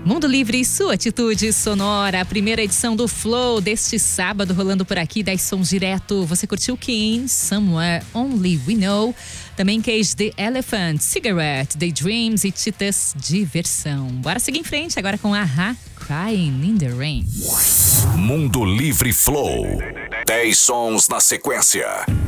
Mundo Livre, sua atitude sonora, a primeira edição do Flow deste sábado, rolando por aqui, 10 sons direto. Você curtiu King, Somewhere Only We Know, também Cage the Elephant, Cigarette, Daydreams e Titas Diversão. Bora seguir em frente agora com A-ha, Crying in the Rain. Mundo Livre Flow, 10 sons na sequência.